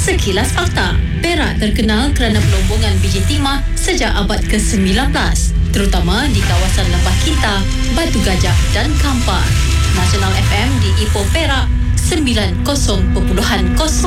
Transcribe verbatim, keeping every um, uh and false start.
Sekilas fakta, Perak terkenal kerana pelombongan biji timah sejak abad ke sembilan belas, terutama di kawasan Lembah Kinta, Batu Gajah dan Kampar. Nasional F M di Ipoh Perak sembilan kosong perpuluhan kosong.